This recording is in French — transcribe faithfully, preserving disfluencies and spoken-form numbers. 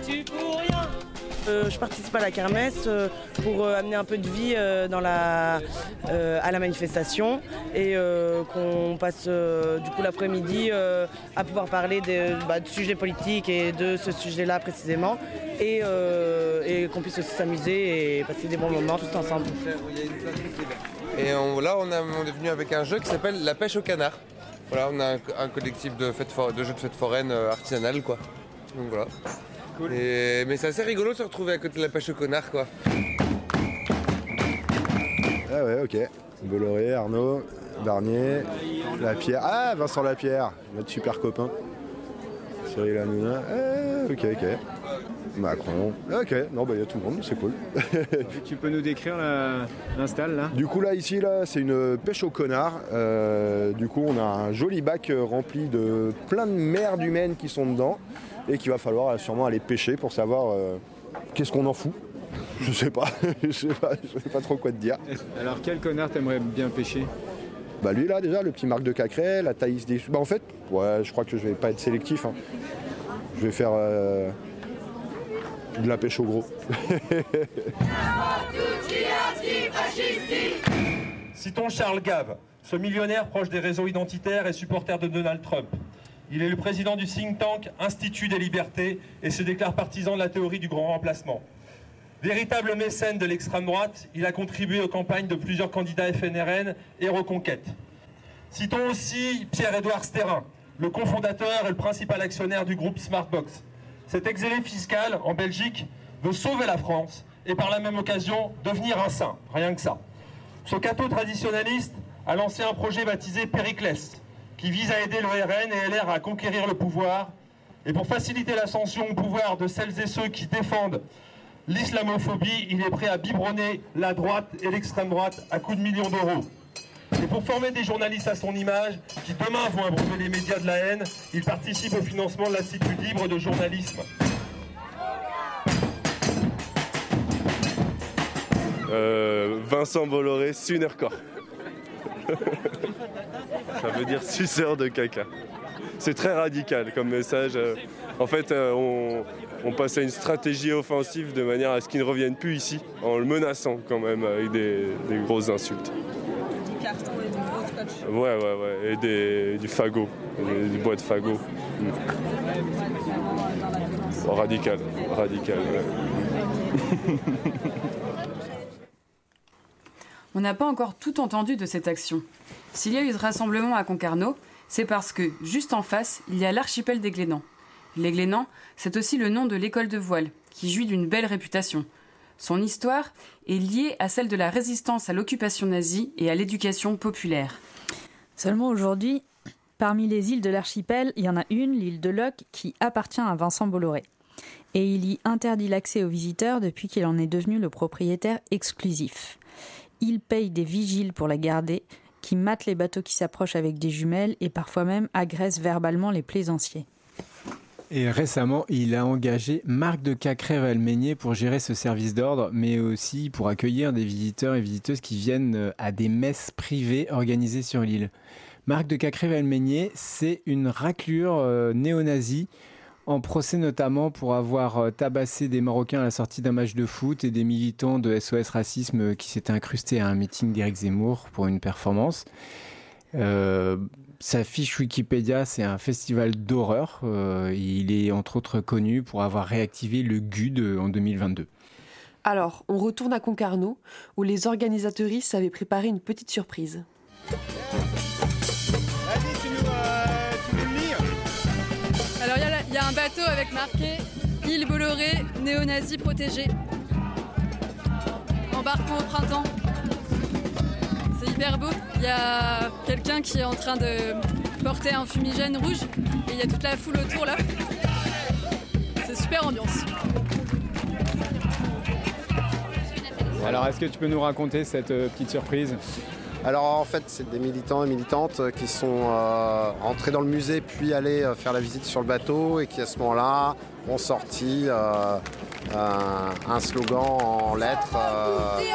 battu pour rien. Euh, je participe à la kermesse euh, pour euh, amener un peu de vie euh, dans la, euh, à la manifestation et euh, qu'on passe euh, du coup l'après-midi euh, à pouvoir parler de, bah, de sujets politiques et de ce sujet-là précisément et, euh, et qu'on puisse aussi s'amuser et passer des bons moments tous ensemble. Et on, là on, a, on est venu avec un jeu qui s'appelle la pêche au canard. Voilà, on a un, un collectif de, fêtes for- de jeux de fêtes foraines euh, artisanales quoi. Donc voilà. Cool. Et, mais c'est assez rigolo de se retrouver à côté de la pêche au connard quoi. Ah ouais, ok. Bolloré, Arnaud, Barnier, Lapierre. Ah, Vincent Lapierre, notre super copain. Cyril Hanouna. Ah, ok, ok. Macron. Ok, non, bah il y a tout le monde, c'est cool. Tu peux nous décrire la, l'install là ? Du coup, là, ici, là, c'est une pêche au connard. Euh, du coup, on a un joli bac rempli de plein de merdes humaines qui sont dedans et qu'il va falloir sûrement aller pêcher pour savoir euh, qu'est-ce qu'on en fout. Je sais pas, je sais pas, je sais pas trop quoi te dire. Alors, quel connard t'aimerais bien pêcher ? Bah lui là déjà, le petit Marc de Cacré, la Thaïs des... Bah en fait, ouais, je crois que je vais pas être sélectif. Hein. Je vais faire euh, de la pêche au gros. Citons Charles Gave, ce millionnaire proche des réseaux identitaires et supporter de Donald Trump. Il est le président du think tank Institut des libertés et se déclare partisan de la théorie du grand remplacement. Véritable mécène de l'extrême droite, il a contribué aux campagnes de plusieurs candidats F N R N et Reconquête. Citons aussi Pierre-Édouard Sterrin, le cofondateur et le principal actionnaire du groupe Smartbox. Cet exilé fiscal, en Belgique, veut sauver la France et par la même occasion devenir un saint, rien que ça. Ce catho traditionnaliste a lancé un projet baptisé Périclès, qui vise à aider le R N et L R à conquérir le pouvoir. Et pour faciliter l'ascension au pouvoir de celles et ceux qui défendent l'islamophobie, il est prêt à biberonner la droite et l'extrême droite à coups de millions d'euros. Et pour former des journalistes à son image, qui demain vont abreuver les médias de la haine, il participe au financement de l'Institut libre de journalisme. Euh, Vincent Bolloré, Sunercore. Ça veut dire suceur de caca. C'est très radical comme message. En fait, on, on passe à une stratégie offensive de manière à ce qu'il ne revienne plus ici, en le menaçant quand même avec des, des grosses insultes. Du carton et du gros scotch. Ouais, ouais, ouais. Et des, du fagot, des, du bois de fagot. Mm. Oh, radical, radical, ouais. On n'a pas encore tout entendu de cette action. S'il y a eu ce rassemblement à Concarneau, c'est parce que, juste en face, il y a l'archipel des Glénans. Les Glénans, c'est aussi le nom de l'école de voile, qui jouit d'une belle réputation. Son histoire est liée à celle de la résistance à l'occupation nazie et à l'éducation populaire. Seulement aujourd'hui, parmi les îles de l'archipel, il y en a une, l'île de Locq, qui appartient à Vincent Bolloré. Et il y interdit l'accès aux visiteurs depuis qu'il en est devenu le propriétaire exclusif. Il paye des vigiles pour la garder, qui matent les bateaux qui s'approchent avec des jumelles et parfois même agressent verbalement les plaisanciers. Et récemment, il a engagé Marc de Cacré-Valmeigné pour gérer ce service d'ordre, mais aussi pour accueillir des visiteurs et visiteuses qui viennent à des messes privées organisées sur l'île. Marc de Cacré-Valmeigné, c'est une raclure euh, néo-nazie, en procès notamment pour avoir tabassé des Marocains à la sortie d'un match de foot et des militants de S O S Racisme qui s'étaient incrustés à un meeting d'Éric Zemmour pour une performance. Euh, sa fiche Wikipédia, c'est un festival d'horreur. Euh, il est entre autres connu pour avoir réactivé le G U D en deux mille vingt-deux. Alors, on retourne à Concarneau, où les organisateuristes avaient préparé une petite surprise. Alors il y, y a un bateau avec marqué « Île Bolloré, néo-nazi protégé ». Embarquement au printemps. C'est hyper beau. Il y a quelqu'un qui est en train de porter un fumigène rouge et il y a toute la foule autour là. C'est super ambiance. Alors est-ce que tu peux nous raconter cette euh, petite surprise ? Alors en fait, c'est des militants et militantes qui sont euh, rentrés dans le musée puis allés euh, faire la visite sur le bateau et qui à ce moment-là ont sorti euh, un, un slogan en lettres euh,